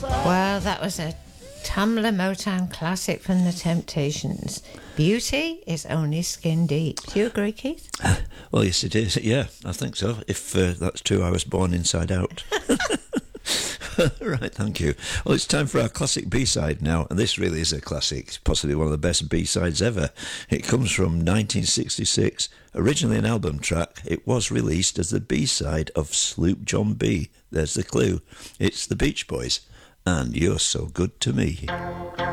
Well, that was a Tamla Motown classic from the Temptations. Beauty is only skin deep. Do you agree, Keith? Well, yes, it is. Yeah, I think so. If that's true, I was born inside out. Right, thank you. Well, it's time for our classic B-side now, and this really is a classic. It's possibly one of the best B-sides ever. It comes from 1966. Originally an album track, it was released as the B-side of Sloop John B. There's the clue. It's the Beach Boys, and You're So Good to Me.